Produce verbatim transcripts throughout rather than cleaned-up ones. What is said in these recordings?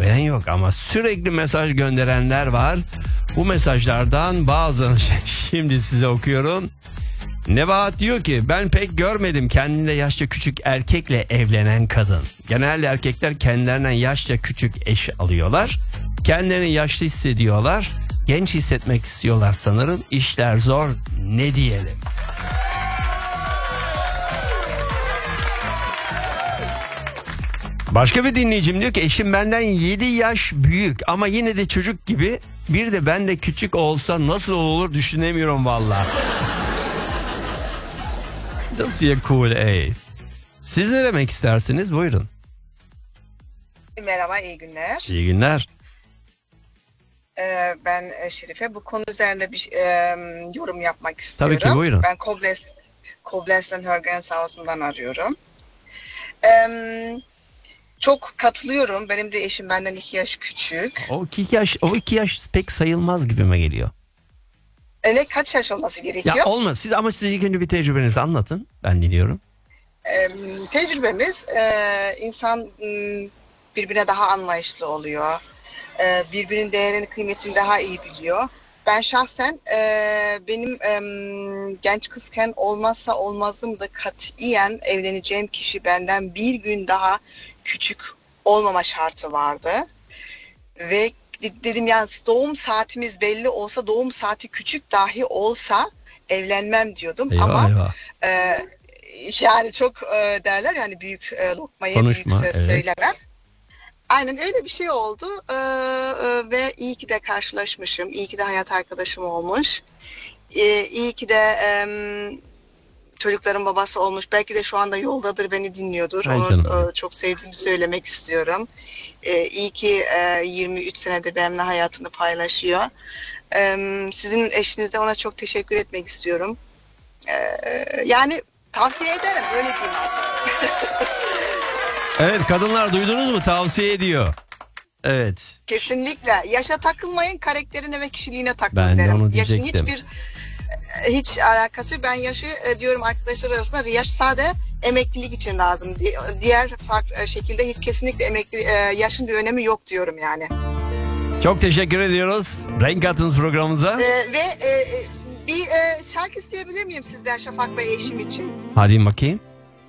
gönderemeyen yok ama sürekli mesaj gönderenler var. Bu mesajlardan bazılarını şimdi size okuyorum. Nebahat diyor ki ben pek görmedim kendine yaşça küçük erkekle evlenen kadın. Genelde erkekler kendilerinden yaşça küçük eş alıyorlar. Kendilerini yaşlı hissediyorlar. Genç hissetmek istiyorlar sanırım. İşler zor, ne diyelim. Başka bir dinleyicim diyor ki eşim benden yedi yaş büyük ama yine de çocuk gibi. Bir de ben de küçük olsa nasıl olur düşünemiyorum vallahi. Nasıl ya cool ey. Siz ne demek istersiniz? Buyurun. Merhaba, iyi günler. İyi günler. Ee, ben Şerife. Bu konu üzerinde bir e, yorum yapmak istiyorum. Tabii ki, buyurun. Ben Koblenz, Koblenz'den Hörgrenshausen'dan arıyorum. Ee, çok katılıyorum. Benim de eşim benden iki yaş küçük. O iki yaş, o iki yaş pek sayılmaz gibime geliyor. E, ne kaç yaş olması gerekiyor? Ya olmaz. Siz ama siz ilk önce bir tecrübenizi anlatın. Ben dinliyorum. Ee, tecrübemiz e, insan m, birbirine daha anlayışlı oluyor. Ee, birbirinin değerini, kıymetini daha iyi biliyor. Ben şahsen e, benim e, genç kızken olmazsa olmazım da katiyen evleneceğim kişi benden bir gün daha küçük olmama şartı vardı. Ve dedim yani doğum saatimiz belli olsa, doğum saati küçük dahi olsa evlenmem diyordum. Eyvah, ama eyvah. E, yani çok e, derler yani büyük e, lokmayı Konuşma, büyük söz evet. söylemem. Aynen öyle bir şey oldu ee, e, ve iyi ki de karşılaşmışım, iyi ki de hayat arkadaşım olmuş, ee, iyi ki de e, çocukların babası olmuş, belki de şu anda yoldadır, beni dinliyordur. Ay Onu canım. e, çok sevdiğimi söylemek istiyorum. Ee, iyi ki e, yirmi üç senedir benimle hayatını paylaşıyor. Ee, sizin eşinize ona çok teşekkür etmek istiyorum. Ee, yani tavsiye ederim, öyle diyeyim artık. Evet kadınlar duydunuz mu? Tavsiye ediyor. Evet. Kesinlikle. Yaşa takılmayın, karakterine ve kişiliğine takılın Ben de derim. onu Yaşın diyecektim. hiçbir hiç alakası. Ben yaşı e, diyorum arkadaşlar arasında, yaş sade emeklilik için lazım. Di- Diğer farklı şekilde hiç kesinlikle emekli e, yaşın bir önemi yok diyorum yani. Çok teşekkür ediyoruz. Renk kattınız programımıza. E, ve e, e, bir e, şarkı isteyebilir miyim sizden Şafak Bey eşim için? Hadi bakayım.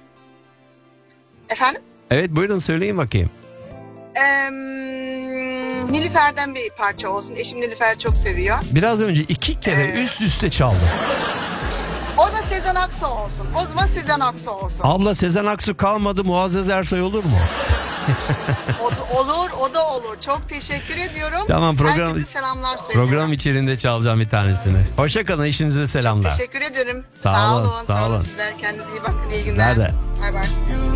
Efendim? Evet buyurun söyleyin bakayım. E, Nilüfer'den bir parça olsun. Eşim Nilüfer'i çok seviyor. Biraz önce iki kere Ee, üst üste çaldı. O da Sezen Aksu olsun. O zaman Sezen Aksu olsun. Abla Sezen Aksu kalmadı, Muazzez Ersoy olur mu? O da olur, o da olur. Çok teşekkür ediyorum. Tamam, program- Herkese selamlar söylüyorum. Program içerisinde çalacağım bir tanesini. Hoşçakalın, işinize selamlar. Teşekkür ederim. Sağ Sağ olun, olun. sağ olun. Sizler kendinize iyi bakın. İyi günler. Nerede? Bay bay.